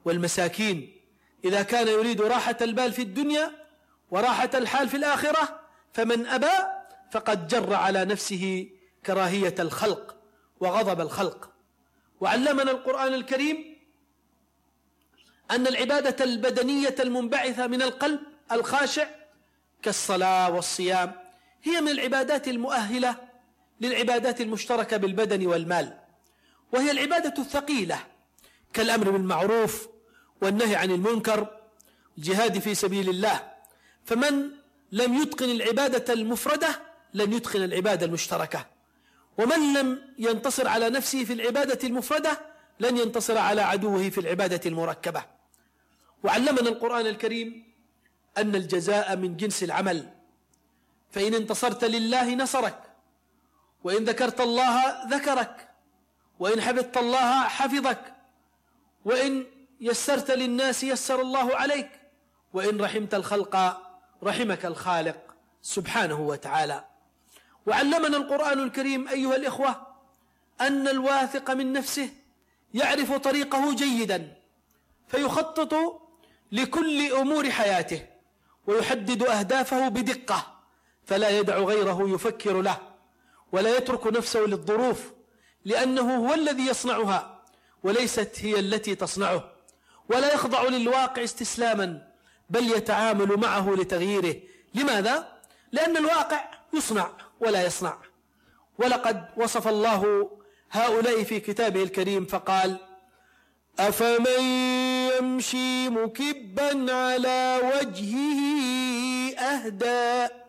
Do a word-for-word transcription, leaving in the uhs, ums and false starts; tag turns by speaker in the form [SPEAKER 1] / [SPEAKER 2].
[SPEAKER 1] والمساكين إذا كان يريد راحة البال في الدنيا وراحة الحال في الآخرة، فمن أبى فقد جر على نفسه كراهية الخلق وغضب الخلق. وعلمنا القرآن الكريم أن العبادة البدنية المنبعثة من القلب الخاشع كالصلاة والصيام هي من العبادات المؤهلة للعبادات المشتركة بالبدن والمال، وهي العبادة الثقيلة كالأمر بالمعروف والنهي عن المنكر، الجهاد في سبيل الله. فمن لم يتقن العبادة المفردة لن يتقن العبادة المشتركة، ومن لم ينتصر على نفسه في العبادة المفردة لن ينتصر على عدوه في العبادة المركبة. وعلمنا القرآن الكريم أن الجزاء من جنس العمل، فإن انتصرت لله نصرك، وإن ذكرت الله ذكرك، وإن حفظت الله حفظك، وإن يسرت للناس يسر الله عليك، وإن رحمت الخلق رحمك الخالق سبحانه وتعالى. وعلمنا القرآن الكريم أيها الإخوة أن الواثق من نفسه يعرف طريقه جيدا، فيخطط لكل أمور حياته ويحدد أهدافه بدقة، فلا يدع غيره يفكر له، ولا يترك نفسه للظروف، لأنه هو الذي يصنعها وليست هي التي تصنعه، ولا يخضع للواقع استسلاما، بل يتعامل معه لتغييره. لماذا؟ لأن الواقع يصنع ولا يصنع. ولقد وصف الله هؤلاء في كتابه الكريم فقال: أفمن يمشي مكبا على وجهه أهدى